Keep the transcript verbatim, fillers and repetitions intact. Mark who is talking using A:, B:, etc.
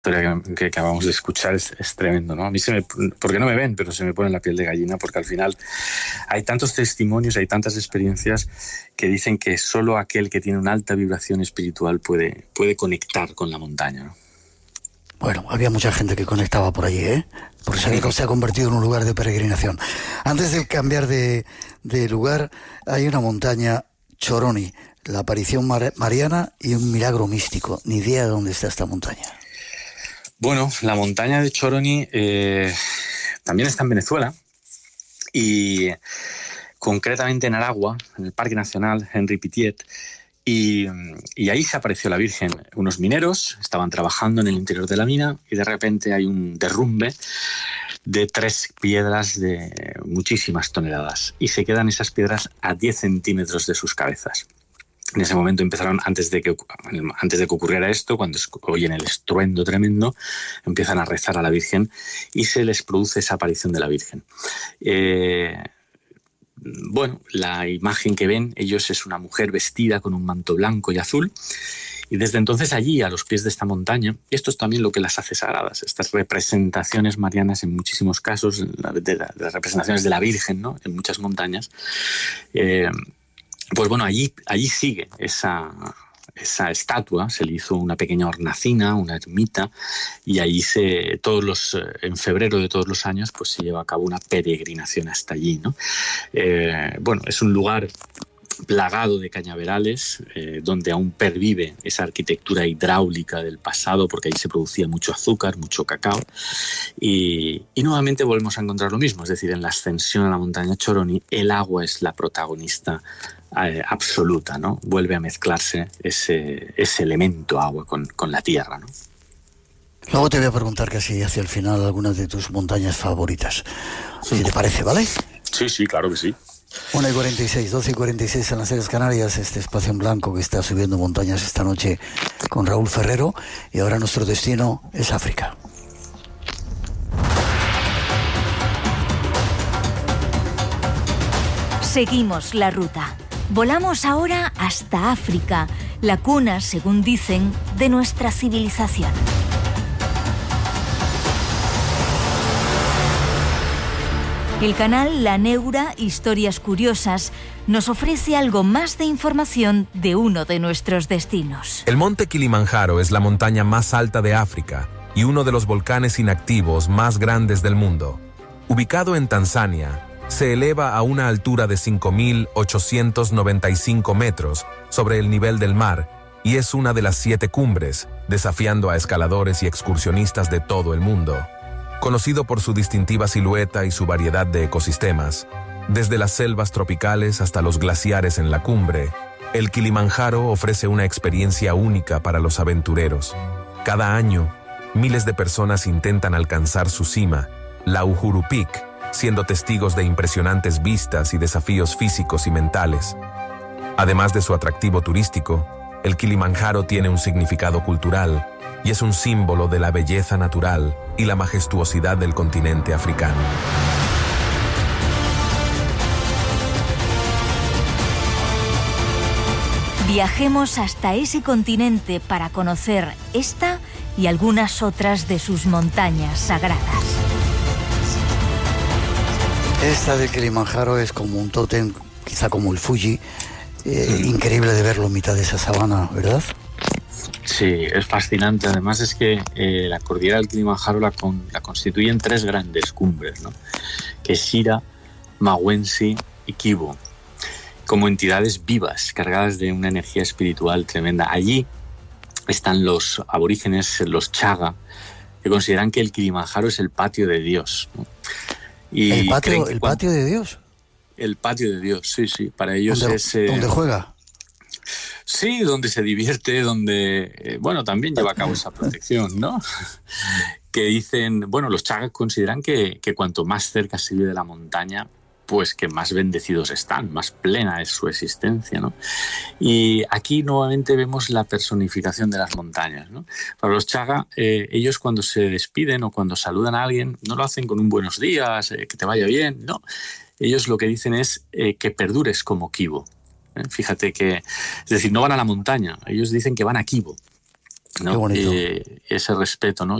A: historia que, que acabamos de escuchar es, es tremendo, ¿no? A mí se me, porque no me ven, pero se me pone la piel de gallina, porque al final hay tantos testimonios, hay tantas experiencias que dicen que solo aquel que tiene una alta vibración espiritual puede, puede conectar con la montaña, ¿no?
B: Bueno, había mucha gente que conectaba por allí, ¿eh? Porque Sabico se ha convertido en un lugar de peregrinación. Antes de cambiar de, de lugar, hay una montaña, Choroni, la aparición mar- mariana y un milagro místico. Ni idea de dónde está esta montaña.
A: Bueno, la montaña de Choroni eh, también está en Venezuela y concretamente en Aragua, en el Parque Nacional Henri Pittier, y, y ahí se apareció la Virgen. Unos mineros estaban trabajando en el interior de la mina y de repente hay un derrumbe de tres piedras de muchísimas toneladas y se quedan esas piedras a diez centímetros de sus cabezas. En ese momento empezaron, antes de que, antes de que ocurriera esto, cuando oyen el estruendo tremendo, empiezan a rezar a la Virgen y se les produce esa aparición de la Virgen. Eh, bueno, la imagen que ven ellos es una mujer vestida con un manto blanco y azul, y desde entonces allí, a los pies de esta montaña, y esto es también lo que las hace sagradas, estas representaciones marianas en muchísimos casos, de, la, de las representaciones de la Virgen, ¿no?, en muchas montañas, eh, pues bueno, allí, allí sigue esa, esa estatua, se le hizo una pequeña hornacina, una ermita, y allí se, todos los, en febrero de todos los años, pues se lleva a cabo una peregrinación hasta allí, ¿no? Eh, bueno, es un lugar plagado de cañaverales, eh, donde aún pervive esa arquitectura hidráulica del pasado, porque ahí se producía mucho azúcar, mucho cacao, y, y nuevamente volvemos a encontrar lo mismo, es decir, en la ascensión a la montaña Choroni, el agua es la protagonista eh, absoluta, ¿no? Vuelve a mezclarse ese, ese elemento agua con, con la tierra, ¿no?
B: Luego te voy a preguntar casi hacia el final algunas de tus montañas favoritas, si
A: sí.
B: te parece, ¿vale?
A: Sí, sí, claro que sí.
B: una y cuarenta y seis, doce y cuarenta y seis en las Islas Canarias, este espacio en blanco que está subiendo montañas esta noche con Raúl Ferrero, y ahora nuestro destino es África.
C: Seguimos la ruta. Volamos ahora hasta África, la cuna, según dicen, de nuestra civilización. El canal La Neura, Historias Curiosas, nos ofrece algo más de información de uno de nuestros destinos.
D: El monte Kilimanjaro es la montaña más alta de África y uno de los volcanes inactivos más grandes del mundo. Ubicado en Tanzania, se eleva a una altura de cinco mil ochocientos noventa y cinco metros sobre el nivel del mar y es una de las siete cumbres, desafiando a escaladores y excursionistas de todo el mundo. Conocido por su distintiva silueta y su variedad de ecosistemas, desde las selvas tropicales hasta los glaciares en la cumbre, el Kilimanjaro ofrece una experiencia única para los aventureros. Cada año, miles de personas intentan alcanzar su cima, la Uhuru Peak, siendo testigos de impresionantes vistas y desafíos físicos y mentales. Además de su atractivo turístico, el Kilimanjaro tiene un significado cultural y es un símbolo de la belleza natural y la majestuosidad del continente africano.
C: Viajemos hasta ese continente para conocer esta y algunas otras de sus montañas sagradas.
B: Esta del Kilimanjaro es como un tótem, quizá como el Fuji, eh, sí. Increíble de verlo en mitad de esa sabana, ¿verdad?
A: Sí, es fascinante. Además es que eh, la cordillera del Kilimanjaro la, con, la constituyen tres grandes cumbres, ¿no? Que es Shira, Mawensi y Kivu, como entidades vivas, cargadas de una energía espiritual tremenda. Allí están los aborígenes, los Chaga, que consideran que el Kilimanjaro es el patio de Dios, ¿no? Y
B: ¿El patio, el patio de Dios?
A: El patio de Dios, sí, sí. Para ellos
B: ¿Dónde,
A: es... Eh,
B: ¿Dónde juega?
A: Sí, donde se divierte, donde, eh, bueno, también lleva a cabo esa protección, ¿no? Que dicen, bueno, los Chagas consideran que, que cuanto más cerca se vive de la montaña, pues que más bendecidos están, más plena es su existencia, ¿no? Y aquí nuevamente vemos la personificación de las montañas, ¿no? Para los Chaga, eh, ellos cuando se despiden o cuando saludan a alguien, no lo hacen con un buenos días, eh, que te vaya bien, no. Ellos lo que dicen es eh, que perdures como Kivu. ¿Eh? Fíjate que, es decir, no van a la montaña, ellos dicen que van a Kivu. ¿no? Eh, ese respeto, ¿no?